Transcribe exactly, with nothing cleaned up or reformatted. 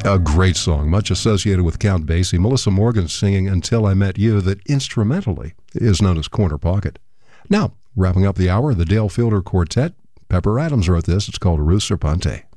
A great song, much associated with Count Basie. Melissa Morgan singing Until I Met You, that instrumentally is known as Corner Pocket. Now, wrapping up the hour, the Dale Fielder Quartet. Pepper Adams wrote this. It's called Ruth Serpente.